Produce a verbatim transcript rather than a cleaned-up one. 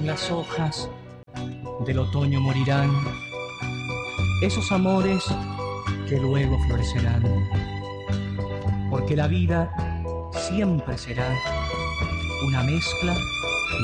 las hojas del otoño morirán, esos amores que luego florecerán, porque la vida siempre será una mezcla